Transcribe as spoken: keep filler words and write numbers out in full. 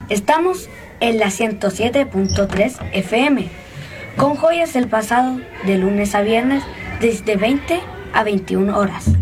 Estamos en la ciento siete punto tres F M, con joyas del pasado de lunes a viernes desde veinte a veintiuna horas.